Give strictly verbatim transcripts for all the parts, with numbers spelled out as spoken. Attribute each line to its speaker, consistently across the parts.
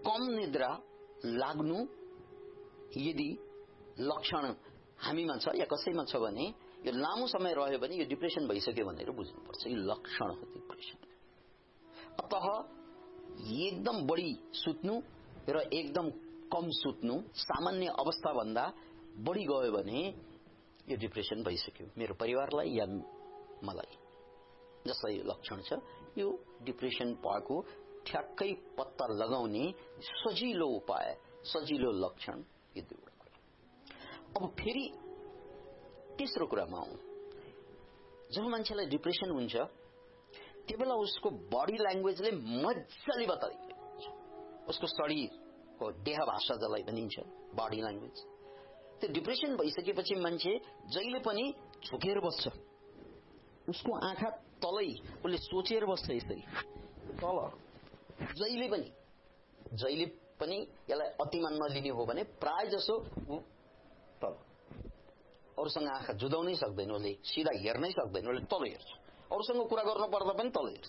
Speaker 1: कम निद्रा लाग्नु यदि लक्षण हामीमा छ या कसैमा छ भने यो लामो समय रह्यो भने यो डिप्रेसन भइसक्यो भनेर बुझ्नुपर्छ। यो लक्षण हो डिप्रेसन। अतः एकदम बढी सुत्नु र एकदम कम सुत्नु सामान्य अवस्था भन्दा बढी गयो भने यो डिप्रेसन भइसक्यो, मेरो परिवारलाई या मलाई जसलाई यो लक्षण छ। यो डिप्रेसन भएको ठ्याक्कै पत्ता लगाउने सजिलो उपाय, सजिलो लक्षण यो दुईवटा कुरा। अब फेरि तेस्रो कुरामा आउँ। जब मान्छेलाई डिप्रेसन हुन्छ त्यो बेला उसको बडी ल्याङ्ग्वेजले मजाले बताइदिन्छ, उसको शरीरको देह भाषा जसलाई भनिन्छ बडी ल्याङ्ग्वेज। त्यो डिप्रेसन भइसकेपछि मान्छे जहिले पनि झुकेर बस्छ, उसको आँखा तलै, उसले सोचेर बस्छ यसरी तल, जहिले पनि जहिले पनि यसलाई अतिमा नलिने हो भने प्राय जसो तल, अरूसँग आँखा जुदाउनै सक्दैन, उसले सिधा हेर्नै सक्दैन, उसले तल हेर्छ, अरूसँग कुरा गर्नु पर्दा पनि तल हेर्छ।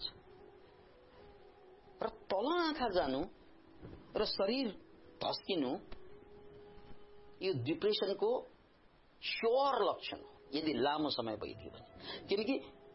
Speaker 1: र तल आँखा जानु र शरीर धस्किनु यो डिप्रेसनको स्योर लक्षण हो यदि लामो समय भइदियो भने। किनकि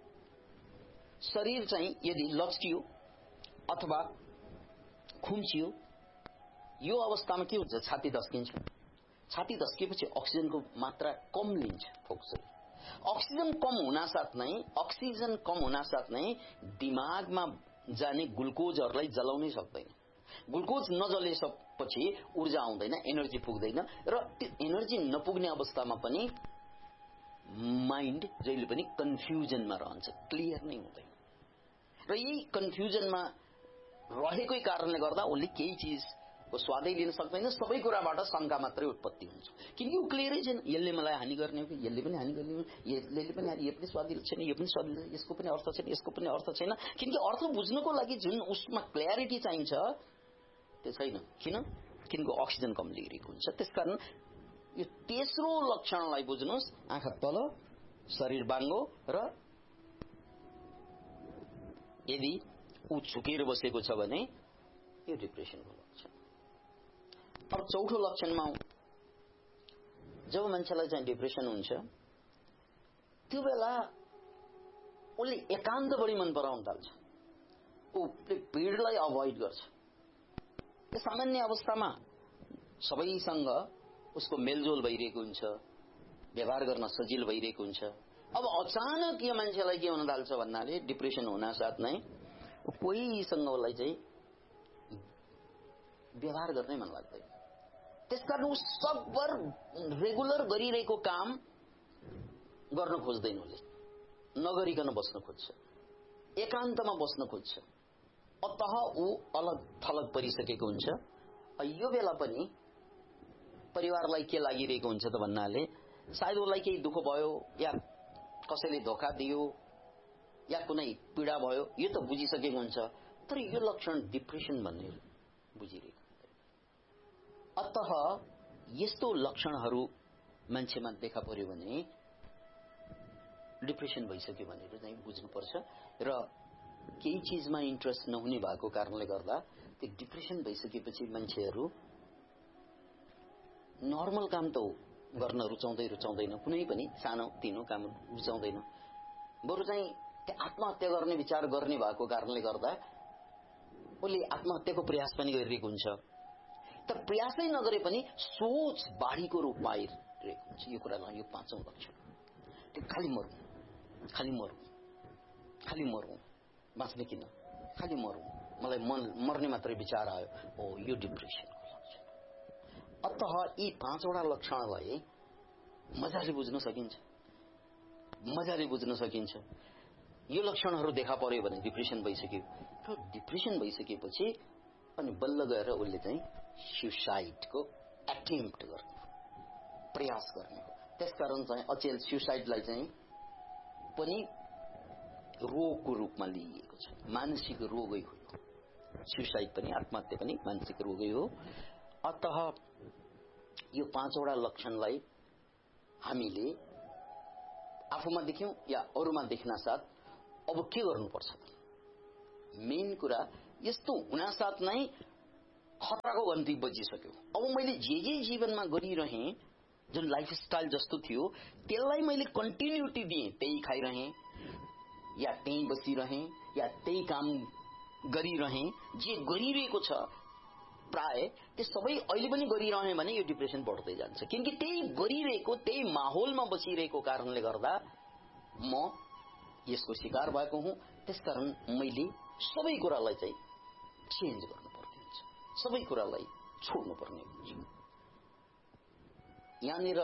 Speaker 1: शरीर चाहिँ यदि लच्कियो अथवा खुम्चियो यो अवस्थामा के हुन्छ, छाती धस्किन्छ। छाती धस्किएपछि अक्सिजनको मात्रा कम लिन्छ फोक्सले। अक्सिजन कम हुनासाथ नै अक्सिजन कम हुनासाथ नै दिमागमा जाने ग्लुकोजहरूलाई जलाउनै सक्दैन। ग्लुकोज नजलेपछि ऊर्जा आउँदैन, एनर्जी पुग्दैन र त्यो एनर्जी नपुग्ने अवस्थामा पनि माइन्ड जहिले पनि कन्फ्युजनमा रहन्छ, क्लियर नै हुँदैन। र यही कन्फ्युजनमा रहेकै कारणले गर्दा उसले केही चिजको स्वादै लिन सक्दैन, सबै कुराबाट शंका मात्रै उत्पत्ति हुन्छ। किनकि ऊ क्लियरै छैन, यसले मलाई हानि गर्ने हो कि यसले पनि हानि गर्ने हो, यसले पनि यो पनि स्वादिलो छैन, यो पनि स्वादिलो, यसको पनि अर्थ छैन, यसको पनि अर्थ छैन। किनकि अर्थ बुझ्नको लागि जुन उसमा क्ल्यारिटी चाहिन्छ त्यो छैन। किन? किनको अक्सिजन कम लिइरहेको हुन्छ। त्यसकारण यो तेस्रो लक्षणलाई बुझ्नुहोस्, आँखा तल, शरीर बाङ्गो र यदि ऊ झुकेर बसेको छ भने यो डिप्रेसनको लक्षण। अब चौथो लक्षणमा जब मान्छेलाई चाहिँ डिप्रेसन हुन्छ त्यो बेला उसले एकान्त बढी मन पराउन थाल्छ, उसले भीडलाई अभोइड गर्छ। सामान्य अवस्थामा सबैसँग उसको मेलजोल भइरहेको हुन्छ, व्यवहार गर्न सजिलो भइरहेको हुन्छ। अब अचानक यो मान्छेलाई के हुन थाल्छ भन्नाले डिप्रेसन हुन साथ नै कोहीसँग उसलाई चाहिँ व्यवहार गर्नै मन लाग्दैन। त्यसकारण ऊ सबभर रेगुलर गरिरहेको काम गर्न खोज्दैन, उसले नगरिकन बस्न खोज्छ, एकान्तमा बस्न खोज्छ। अतः ऊ अलग थलग परिसकेको हुन्छ। यो बेला पनि परिवारलाई के लागिरहेको हुन्छ त भन्नाले सायद उसलाई केही दुःख भयो या कसैले धोका दियो या कुनै पीडा भयो, यो त बुझिसकेको हुन्छ, तर यो लक्षण डिप्रेसन भन्ने बुझिरहेको हुँदैन। अतः यस्तो लक्षणहरू मान्छेमा देखा पर्यो भने डिप्रेसन भइसक्यो भनेर चाहिँ बुझ्नुपर्छ। र केही चीजमा इन्ट्रेस्ट नहुने भएको कारणले गर्दा त्यो डिप्रेसन भइसकेपछि मान्छेहरू नर्मल काम त गर्न रुचाउँदै रुचाउँदैन, कुनै पनि सानो तिनो काम रुचाउँदैन, बरु चाहिँ त्यो आत्महत्या गर्ने विचार गर्ने भएको कारणले गर्दा उसले आत्महत्याको प्रयास पनि गरिरहेको हुन्छ। तर प्रयासै नगरे पनि सोच बाढीको रूपमा आइरहेको हुन्छ। यो कुरालाई यो पाँचौं लक्षण, त्यो खाली मरौँ खाली मरौँ खाली मरौँ, बाँच्ने किन, खाली मरौँ, मलाई मर्ने मात्रै विचार आयो, हो यो डिप्रेसनको लक्षण। अतः यी पाँचवटा लक्षणलाई मजाले बुझ्न सकिन्छ, मजाले बुझ्न सकिन्छ। यो लक्षणहरू देखा पर्यो भने डिप्रेसन भइसक्यो। र डिप्रेसन भइसकेपछि अनि बल्ल गएर उसले चाहिँ सुसाइडको एटेम्प्ट गर्ने, प्रयास गर्ने हो। त्यसकारण चाहिँ अचेल सुसाइडलाई चाहिँ पनि रोगको रूपमा लिइएको छ, मानसिक रोगै हो। सुसाइड पनि, आत्महत्या पनि मानसिक रोगै हो। अतः यो पाँचवटा लक्षणलाई हामीले आफूमा देख्यौं या अरूमा देख्न साथ अब के गर्नुपर्छ? मेन कुरा यस्तो हुनासाथ नै खतराको घन्टी बजिसक्यो। अब मैले जे जे जीवनमा गरिरहेँ, जुन लाइफस्टाइल जस्तो थियो त्यसलाई मैले कन्टिन्युटी दिएँ। त्यही खाइरहेँ या त्यही बसिरहेँ या त्यही काम गरिरहेँ, जे गरिरहेको छ प्राय त्यो सबै अहिले पनि गरिरहेँ भने यो डिप्रेसन बढ्दै जान्छ। किनकि त्यही गरिरहेको त्यही माहौलमा बसिरहेको कारणले गर्दा म यसको शिकार भएको हुँ। त्यसकारण मैले सबै कुरालाई चाहिँ चेन्ज गर्नुपर्ने हुन्छ, सबै कुरालाई छोड्नुपर्ने हुन्छ। यहाँनिर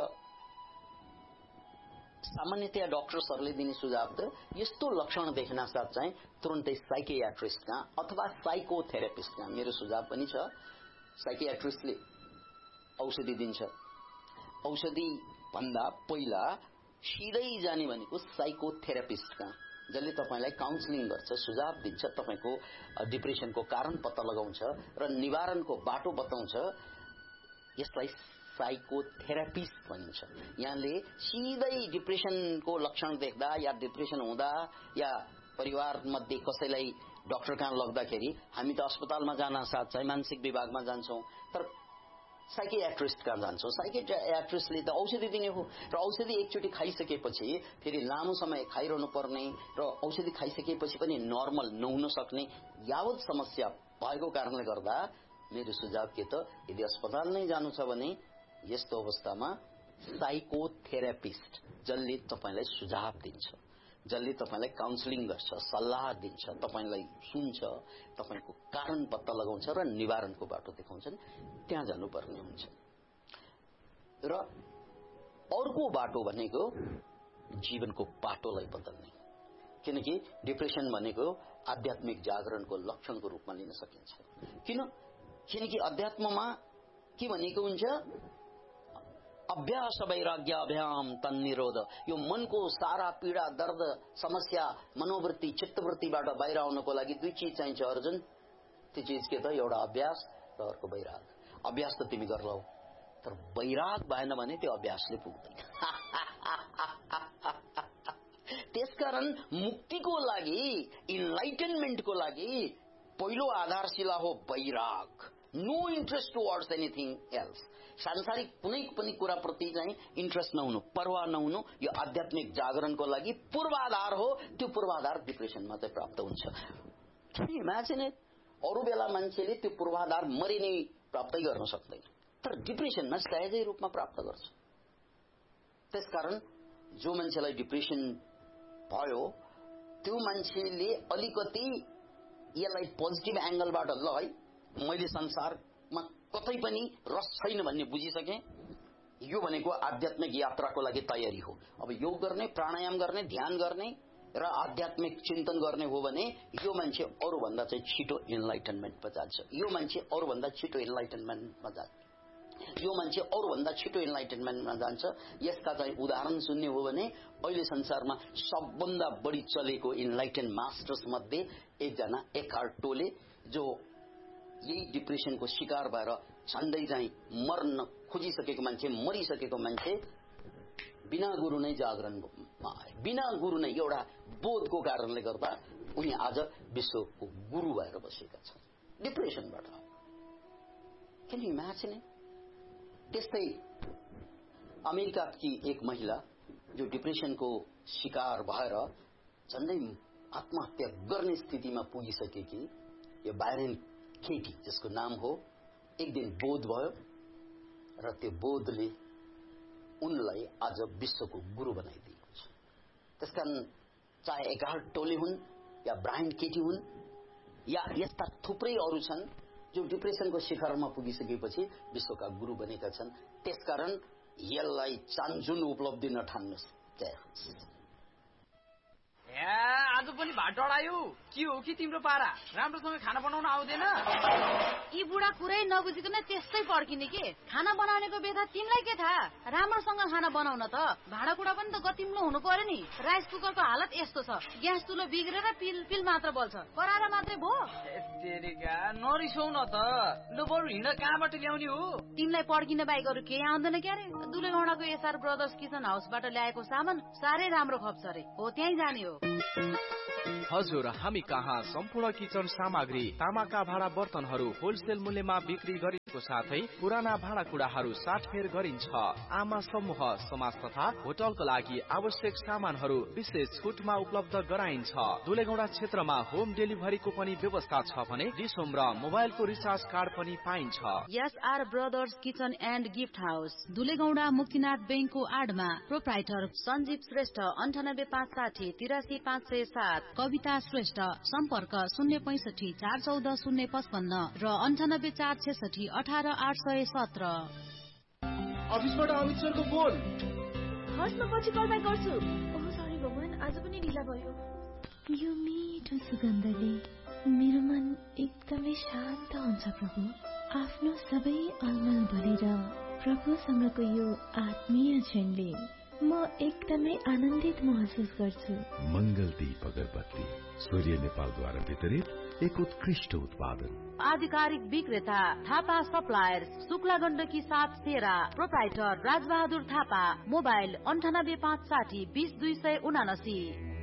Speaker 1: सामान्यतया डाक्टर्सहरूले दिने सुझाव त यस्तो लक्षण देख्न साथ चाहिँ तुरन्तै साइकियाट्रिस्ट कहाँ अथवा साइकोथेरापिस्ट कहाँ। मेरो सुझाव पनि छ, साइकियाट्रिस्टले औषधि दिन्छ। औषधि भन्दा पहिला सिधै जाने भनेको साइकोथेरापिस्ट कहाँ, जसले तपाईलाई काउन्सिलिङ गर्छ, सुझाव दिन्छ, तपाईको डिप्रेसनको कारण पत्ता लगाउँछ र निवारणको बाटो बताउँछ। यसलाई साइकोथेरापिस्ट भनिन्छ। यहाँले सिधै डिप्रेसनको लक्षण देख्दा या डिप्रेसन हुँदा या परिवार मध्ये कसैलाई डाक्टर कहाँ लग्दाखेरि हामी त अस्पतालमा जान साथ चाहिँ मानसिक विभागमा जान्छौं, तर साइकियाट्रिस्ट कहाँ जान्छौं। साइकियाट्रिस्टले त औषधि दिने हो र औषधि एकचोटि खाइसकेपछि फेरि लामो समय खाइरहनु पर्ने र औषधि खाइसकेपछि पनि नर्मल नहुन सक्ने यावत समस्या भएको कारणले गर्दा मेरो सुझाव के त, यदि अस्पताल नै जानु छ भने यस्तो अवस्थामा साइकोथेरापिस्ट जसले तपाईलाई सुझाव दिन्छ, जसले तपाईलाई काउन्सिलिङ गर्छ, सल्लाह दिन्छ, तपाईलाई सुन्छ, तपाईको कारण पत्ता लगाउँछ र निवारणको बाटो देखाउँछन्, त्यहाँ जानुपर्ने हुन्छ। र अर्को बाटो भनेको जीवनको बाटोलाई बदल्ने, किनकि डिप्रेसन भनेको आध्यात्मिक जागरणको लक्षणको रूपमा लिन सकिन्छ। किन? किनकि अध्यात्ममा के भनेको हुन्छ, अभ्यास वैराग्य अभ्याम तन्निरोध। यो मनको सारा पीडा दर्द समस्या मनोवृत्ति चित्तवृत्तिबाट बाहिर आउनको लागि दुई चीज चाहिन्छ अर्जुन। त्यो चीज के त, एउटा अभ्यास र अर्को वैराग। अभ्यास त तिमी गर्लौ, तर वैराग भएन भने त्यो अभ्यासले पुग्दैन। त्यसकारण मुक्तिको लागि, इनलाइटनमेन्टको लागि पहिलो आधारशिला हो वैराग। No interest towards anything else. सांसारिक कुनै पनि कुराप्रति चाहिँ इन्ट्रेस्ट नहुनु, परवाह नहुनु, यो आध्यात्मिक जागरणको लागि पूर्वाधार हो। त्यो पूर्वाधार डिप्रेसनमा चाहिँ प्राप्त हुन्छ। Can you imagine it? अरू बेला मान्छेले त्यो पूर्वाधार मरि नै प्राप्त गर्न सक्दैन, तर डिप्रेसनमा सहजै रूपमा प्राप्त गर्छ। त्यसकारण जो मान्छेलाई डिप्रेसन भयो त्यो मान्छेले अलिकति यसलाई पोजिटिभ एंगलबाट, ल है मैले संसारमा कतै पनि रस छैन भन्ने बुझिसके, यो भनेको आध्यात्मिक यात्राको लागि तयारी हो। अब योग गर्ने, प्राणायाम गर्ने, ध्यान गर्ने र आध्यात्मिक चिन्तन गर्ने हो भने यो मान्छे अरू भन्दा चाहिँ छिटो इनलाइटनमेन्टमा जान्छ। यो मान्छे अरू भन्दा छिटो इनलाइटनमेन्टमा जान्छ। यो मान्छे अरू भन्दा छिटो इनलाइटनमेन्टमा जान्छ। यसका चाहिँ उदाहरण सुन्ने हो भने अहिले संसारमा सबभन्दा बढी चलेको इनलाइटन मास्टर्स मध्ये एकजना एकार्ट टोले, जो यही डिप्रेसनको शिकार भएर झन्डै चाहिँ मर्न खोजिसकेको मान्छे, मरिसकेको मान्छे बिना गुरु नै जागरणमा आए। बिना गुरु नै एउटा बोधको कारणले गर्दा उनी आज विश्वको गुरु भएर बसेका छन् डिप्रेसनबाट। Can you imagine it? त्यस्तै अमेरिकाकी एक महिला जो डिप्रेसनको शिकार भएर झन्डै आत्महत्या गर्ने स्थितिमा पुगिसकेकी, यो बायरन केटी जसको नाम हो, एक दिन बोध भयो र त्यो बोधले उनलाई आज विश्वको गुरु बनाइदिएको छ। त्यसकारण चाहे एकार्ट टोले हुन् या ब्रायन केटी हुन् या यस्ता थुप्रै अरू छन् जो डिप्रेसनको शिखरमा पुगिसकेपछि विश्वका गुरु बनेका छन्। त्यसकारण यसलाई चान्जुन उपलब्धि नठान्नुस्। जय
Speaker 2: ए आज पनि भात डढायो। के हो कि तिम्रो पारा? राम्रोसँग खाना बनाउन आउँदैन?
Speaker 3: यी बुढा कुरै नबुझिकन त्यस्तै पर्किने के? खाना बनाउनेको बेथा तिमीलाई के थाहा? राम्रोसँग खाना बनाउन त भाँडाकुँडा पनि त गतिम्लो हुनु पर्यो नि। राइस कुकरको हालत यस्तो छ, ग्यास चुलो बिग्रेर पिल पिल मात्र बल्छ, कराएर मात्रै भो।
Speaker 2: तेरिका नरिसौ न त। लु बरु हिँड, कहाँबाट ल्याउने हो?
Speaker 3: तिमीलाई पड्किन बाहेक अरू केही आउँदैन क्यारे? दुलेगौँडाको एसआर ब्रदर्स किचन हाउसबाट ल्याएको सामान साह्रै राम्रो खप्छ रे, हो त्यहीँ जाने हो।
Speaker 4: हजुर, हामी कहाँ सम्पूर्ण किचन सामग्री, तामाका भाँडा बर्तनहरू होलसेल मूल्यमा बिक्री गरिएको साथै पुराना भाँडाकुँडाहरू साटफेर गरिन्छ। आमा समूह, समाज तथा होटलको लागि आवश्यक सामानहरू विशेष छुटमा उपलब्ध गराइन्छ। दुलेगौडा क्षेत्रमा होम डेलिभरीको पनि व्यवस्था छ भने डिसोम र मोबाइलको रिचार्ज कार्ड पनि पाइन्छ।
Speaker 3: SR brothers kitchen and gift house, दुलेगौडा Muktinath बैंकको आडमा। प्रोप्राइटर सञ्जीव श्रेष्ठ, अन्ठानब्बे पाँच साठी तिरासी पाँच सय सात। कविता श्रेष्ठ, सम्पर्क शून्य पैसठी चार चौध शून्य पचपन्न र अन्ठानब्बे चार छेसठी अठार आठ सय सत्र।
Speaker 5: अफिसबाट अमित सरको फोन।
Speaker 6: हस्, म पछि कल ब्याक गर्छु। ओह सरी भगवान, आज पनि ढिला भयो। यो मिठो सुगन्धले मेरो मन एकदमै शान्त हुन्छ प्रभु। आफ्नो सबै अलमल भरेर प्रभुसँगको यो आत्मीय क्षणले म एकदमै आनन्दित महसुस गर्छु।
Speaker 7: मंगल दीप अगरबत्ती, सूर्य नेपालद्वारा वितरित एक उत्कृष्ट उत्पादन।
Speaker 3: आधिकारिक विक्रेता थापा सप्लायर्स, शुक्ला गण्डकी साथ सेरा। प्रोप्राइटर राजबहादुर थापा। मोबाइल अन्ठानब्बे पाँच साठी बीस दुई सय उनासी।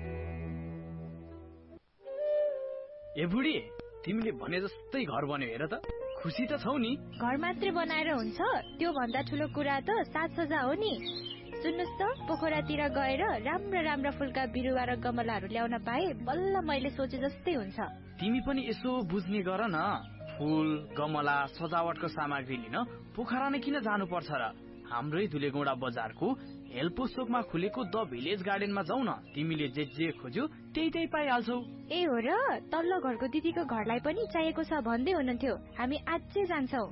Speaker 2: ए बुढी, तिमीले भने जस्तै घर बन्यो हेर त। खुसी त छौ नि?
Speaker 6: घर मात्रै बनाएर हुन्छ? त्यो भन्दा ठुलो कुरा त साज सज्जा हो नि। सुन्नुस् त, पोखरातिर गएर राम्रा राम्रा फुलका बिरुवा र गमलाहरू ल्याउन पाए बल्ल मैले सोचे जस्तै हुन्छ।
Speaker 2: तिमी पनि यसो बुझ्ने गर न। फुल, गमला, सजावटको सामग्री लिन पोखरा नै किन जानु पर्छ र? हाम्रै दुलेगौडा बजारको हेल्पोसोकमा खुलेको द भिलेज गार्डनमा जाऊ न। तिमीले जे जे खोज्यौ त्यही त्यही पाइहाल्छौ।
Speaker 6: ए हो र? तल्लो घरको दिदीको घरलाई पनि चाहिएको छ भन्दै हुनुहुन्थ्यो। हामी आजै जान्छौँ।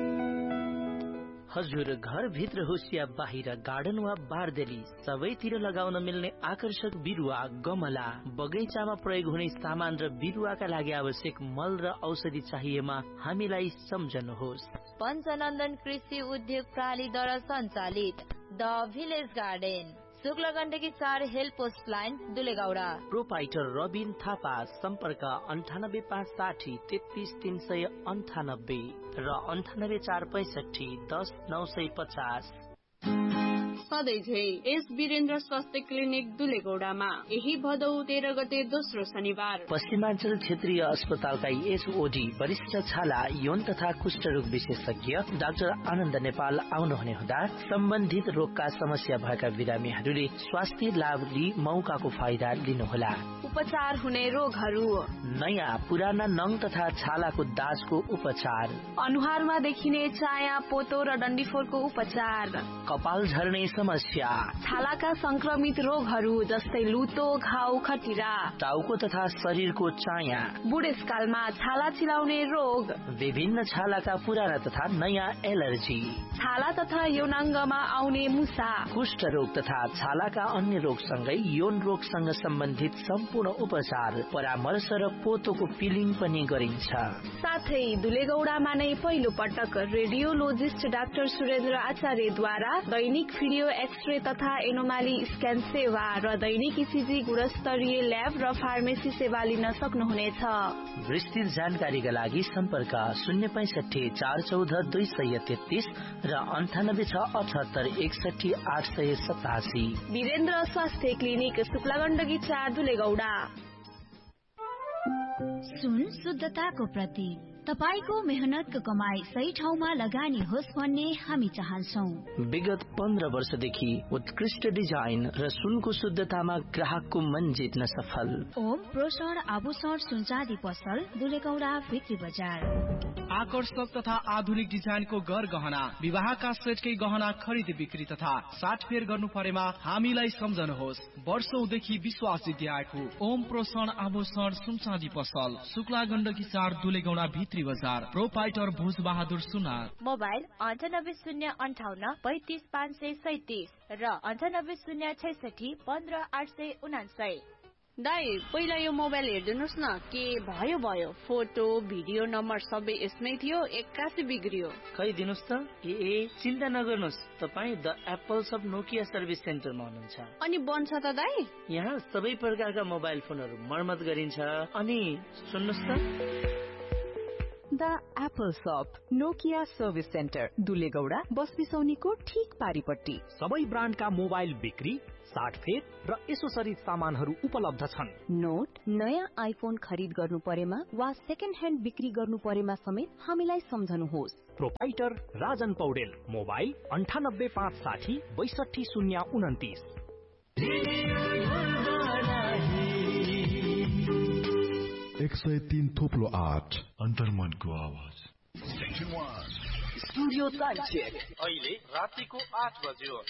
Speaker 8: हजुर, घर भित्र होस् या बाहिर, गार्डन वा बारदेली, सबैतिर लगाउन मिल्ने आकर्षक बिरुवा, गमला, बगैँचामा प्रयोग हुने सामान र बिरुवाका लागि आवश्यक मल र औषधि चाहिएमा हामीलाई सम्झनुहोस्।
Speaker 6: पञ्चनन्दन कृषि उद्योग प्रणालीद्वारा सञ्चालित the village garden, Shukla Gandaki चार help post line, दुलेगौडा।
Speaker 8: Proprietor Rabin Thapa. सम्पर्क अन्ठानब्बे पाँच साठी तेत्तीस तीन सय अन्ठानब्बे र अन्ठानब्बे चार पैसठी दस नौ सय पचास।
Speaker 9: सधैँ झै एस वीरेन्द्र स्वास्थ्य क्लिनिक दुलेगौडामा यही भदौ तेह्र गते दोस्रो शनिबार
Speaker 8: पश्चिमाञ्चल क्षेत्रीय अस्पतालका एसओडी वरिष्ठ छाला, यौन तथा कुष्ठरोग विशेषज्ञ डाक्टर आनन्द नेपाल आउनुहुने हुँदा सम्बन्धित रोगका समस्या भएका बिरामीहरूले स्वास्थ्य लाभ लिई मौकाको फाइदा लिनुहोला।
Speaker 9: उपचार हुने रोगहरू:
Speaker 8: नयाँ पुराना नङ तथा छालाको दाजको उपचार,
Speaker 9: अनुहारमा देखिने चाया, पोतो र डन्डीफोरको उपचार,
Speaker 8: कपाल झर्ने समस्या,
Speaker 9: छालाका संक्रमित रोगहरू जस्तै लुतो, घाउ, खटिरा,
Speaker 8: टाउको तथा शरीरको चाया,
Speaker 9: बुढेसकालमा छाला चिलाउने रोग,
Speaker 8: विभिन्न छालाका पुराना तथा नयाँ एलर्जी,
Speaker 9: छाला तथा यौनाङ्गमा आउने मुसा,
Speaker 8: कुष्ठ रोग तथा छालाका अन्य रोगसँगै यौन रोगसँग सम्बन्धित सम्पूर्ण उपचार, परामर्श र पोतोको पिलिङ पनि गरिन्छ।
Speaker 9: साथै दुलेगौडामा नै पहिलो पटक रेडियोलोजिस्ट डाक्टर सुरेन्द्र आचार्यद्वारा दैनिक भिडियो एक्सरे तथा एनोमाली स्क्यान सेवा र दैनिक इसिजी गुणस्तरीय ल्याब र फार्मेसी सेवा लिन सक्नुहुनेछ।
Speaker 8: विस्तृत जानकारीका लागि सम्पर्क शून्य पैसठी चार चौध दुई सय तेत्तीस र अन्ठानब्बे छ अठहत्तर एकसठी आठ सय सतासी।
Speaker 9: वीरेन्द्र स्वास्थ्य क्लिनिक, शुक्ला गण्डकी चार, दुलेगौडा।
Speaker 10: सुन शुद्धताको प्रतीक, तपाईको मेहनतको कमाई सही ठाउँमा लगानी होस् भन्ने हामी चाहन्छौँ।
Speaker 8: विगत पन्ध्र वर्षदेखि उत्कृष्ट डिजाइन र सुनको शुद्धतामा ग्राहकको मन जित्न सफल
Speaker 10: ओम प्रोषण आभूषण सुनचाँदी पसल, दुलेगौडा भित्री बजार।
Speaker 5: आकर्षक तथा आधुनिक डिजाइनको गर गहना, विवाहका सेटकै गहना खरिद बिक्री तथा साटफेर गर्नु परेमा हामीलाई सम्झनुहोस्। वर्षौंदेखि विश्वास जित्याएको ओम प्रोषण आभूषण सुनचाँदी पसल, शुक्ला गण्डकी चार, दुलेगौडा भित्री बजार। प्रोपाइटर भोज बहादुर सुनार।
Speaker 6: मोबाइल अन्ठानब्बे शून्य अन्ठाउन्न पैंतिस पाँच सय सैतिस र अन्ठानब्बे शून्य छैसठी पन्ध्र आठ सय उनासय।
Speaker 9: दाई, पहिला यो मोबाइल हेरिदिनुहोस् न, के भयो भयो फोटो भिडियो नम्बर सबै यसमै थियो, एक्कासी बिग्रियो।
Speaker 8: खै दिनुहोस् त। ए ए चिन्ता नगर्नुहोस्, तपाईँ the apples of Nokia service सेन्टरमा हुनुहुन्छ।
Speaker 9: अनि बन्छ त दाई?
Speaker 8: यहाँ सबै प्रकारका मोबाइल फोनहरू मर्मत गरिन्छ। अनि सुन्नुहोस् त,
Speaker 11: द एप्पल शप नोकिया सर्भिस सेन्टर दुलेगौडा बस बिसौनीको ठीक पारिपट्टि।
Speaker 12: सबै ब्रान्डका मोबाइल बिक्री, साटफेर र एसोसरिज सामानहरू उपलब्ध छन्।
Speaker 11: नोट नयाँ आइफोन खरिद गर्नु परेमा वा सेकेन्ड ह्यान्ड बिक्री गर्नु परेमा समेत हामीलाई सम्झनुहोस्।
Speaker 12: प्रोपाइटर राजन पौडेल, मोबाइल अन्ठानब्बे पाँच साठी बैसठी शून्य उन्तिस।
Speaker 7: एक सय तीन थोप्लो आठ अन्तर्मनको आवाज।
Speaker 4: स्टुडियो टाइम चेक अहिले रातिको आठ बज्यो।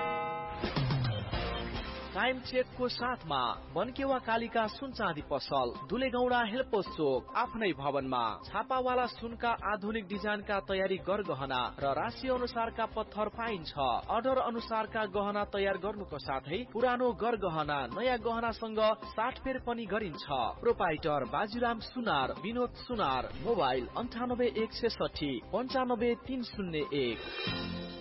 Speaker 4: टाइम चेकको साथमा बनकेवा कालिका सुन चाँदी पसल दुलेगौडा हेलपोस्ट चोक आफ्नै भवनमा छापावाला सुनका आधुनिक डिजाइनका तयारी गरगहना र राशि अनुसारका पत्थर पाइन्छ। अर्डर अनुसारका गहना तयार गर्नुको साथै पुरानो गरगहना नयाँ गहनासँग साटफेर पनि गरिन्छ। प्रोपाइटर बाजुराम सुनार, विनोद सुनार, मोबाइल अन्ठानब्बे एक सय साठी पन्चानब्बे तीन शून्य एक।